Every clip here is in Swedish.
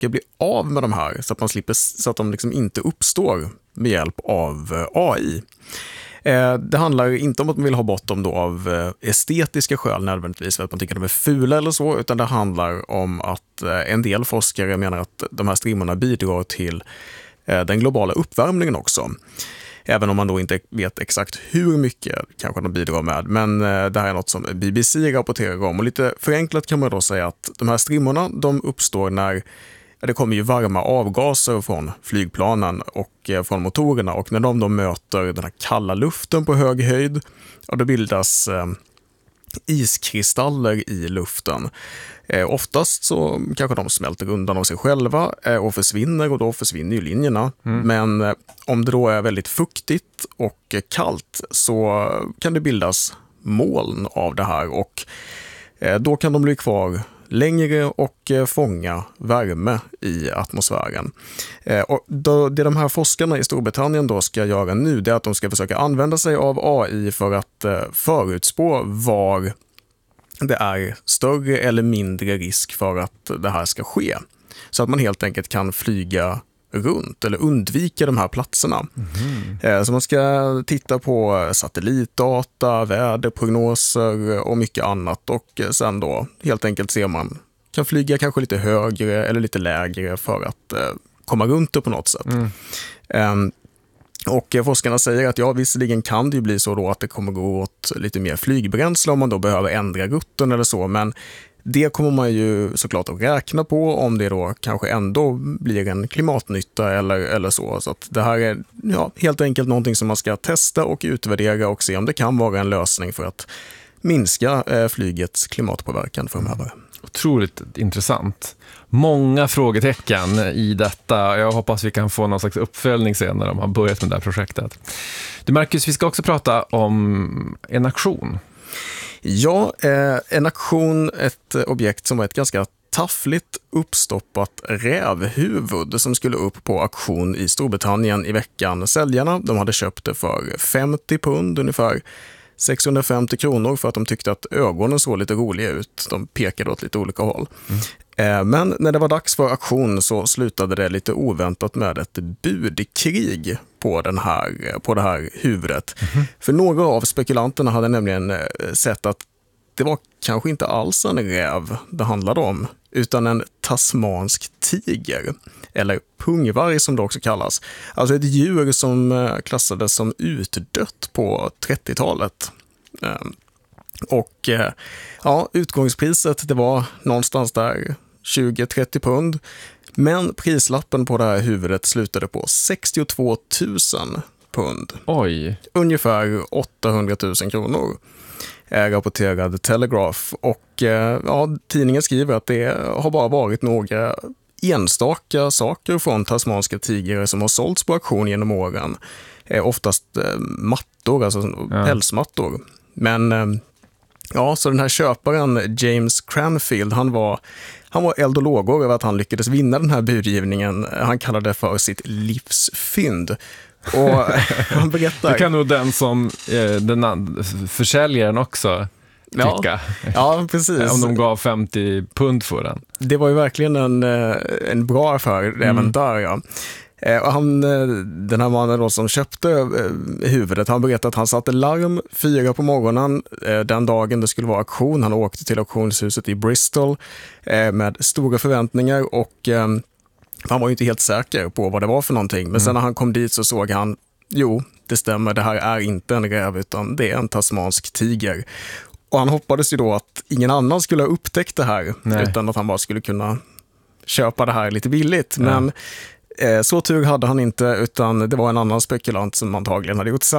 försöker bli av med de här så att man slipper, så att de liksom inte uppstår med hjälp av AI. Det handlar inte om att man vill ha bort dem då av estetiska skäl nödvändigtvis för att man tycker att de är fula eller så, utan det handlar om att en del forskare menar att de här strimmorna bidrar till den globala uppvärmningen också. Även om man då inte vet exakt hur mycket kanske de bidrar med. Men det här är något som BBC rapporterar om. Och lite förenklat kan man då säga att de här strimmorna de uppstår när det kommer ju varma avgaser från flygplanen och från motorerna. Och när de då möter den här kalla luften på hög höjd, och då bildas iskristaller i luften. Oftast så kanske de smälter undan av sig själva och försvinner, och då försvinner ju linjerna. Men om det då är väldigt fuktigt och kallt så kan det bildas moln av det här, och då kan de bli kvar längre och fånga värme i atmosfären. Och det de här forskarna i Storbritannien då ska göra nu, det är att de ska försöka använda sig av AI för att förutspå var det är större eller mindre risk för att det här ska ske. Så att man helt enkelt kan flyga runt eller undvika de här platserna. Så man ska titta på satellitdata, väderprognoser och mycket annat, och sen då helt enkelt se om man kan flyga kanske lite högre eller lite lägre för att komma runt det på något sätt. Och forskarna säger att ja, visserligen kan det ju bli så då att det kommer gå åt lite mer flygbränsle om man då behöver ändra rutten eller så, men det kommer man ju såklart att räkna på om det då kanske ändå blir en klimatnytta eller så. Så att det här är helt enkelt någonting som man ska testa och utvärdera och se om det kan vara en lösning för att minska flygets klimatpåverkan framöver. Otroligt intressant. Många frågetecken i detta. Jag hoppas vi kan få någon slags uppföljning sen när de har börjat med det här projektet. Du Marcus, vi ska också prata om en aktion. Ja, en aktion, ett objekt som var ett ganska taffligt uppstoppat rävhuvud som skulle upp på auktion i Storbritannien i veckan. Säljarna, de hade köpt det för 50 pund, ungefär 650 kronor, för att de tyckte att ögonen såg lite roliga ut. De pekade åt lite olika håll. Men när det var dags för auktion så slutade det lite oväntat med ett budkrig på det här huvudet. För några av spekulanterna hade nämligen sett att det var kanske inte alls en räv det handlade om, utan en tasmansk tiger, eller pungvarg som det också kallas. Alltså ett djur som klassades som utdött på 30-talet. Och utgångspriset det var någonstans där 20-30 pund. Men prislappen på det här huvudet slutade på 62 000 pund. Oj. Ungefär 800 000 kronor. Rapporterade Telegraph. Och tidningen skriver att det har bara varit några enstaka saker från tasmanska tigrar som har sålts på auktion genom åren. Oftast mattor, alltså pälsmattor. Men så den här köparen James Cranfield, han var eld och lågor över att han lyckades vinna den här budgivningen. Han kallade det för sitt livsfynd. Och han berättar... Det kan nog den som försäljaren också tycka. Ja, precis. Om de gav 50 pund för den. Det var ju verkligen en bra affär även där, ja. Och den här mannen då som köpte huvudet, han berättade att han satte larm 4 på morgonen den dagen det skulle vara auktion. Han åkte till auktionshuset i Bristol med stora förväntningar, och han var ju inte helt säker på vad det var för någonting. Men sen när han kom dit så såg han, det stämmer, det här är inte en räv utan det är en tasmansk tiger. Och han hoppades ju då att ingen annan skulle ha upptäckt det här. Nej. Utan att han bara skulle kunna köpa det här lite billigt. Ja. Men så tur hade han inte, utan det var en annan spekulant som antagligen hade gjort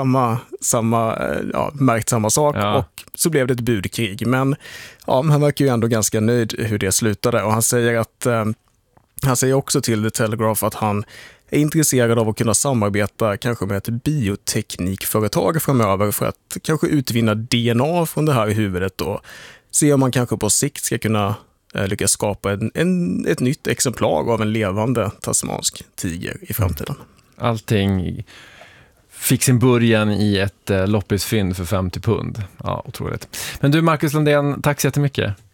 märkt samma sak, och så blev det ett budkrig. Men han verkar ju ändå ganska nöjd hur det slutade, och han säger också till The Telegraph att han är intresserad av att kunna samarbeta kanske med ett bioteknikföretag framöver för att kanske utvinna DNA från det här huvudet och se om man kanske på sikt ska kunna lyckas skapa ett nytt exemplar av en levande tasmansk tiger i framtiden. Allting fick sin början i ett loppisfynd för 50 pund. Ja, otroligt. Men du Marcus Lundén, tack så jättemycket.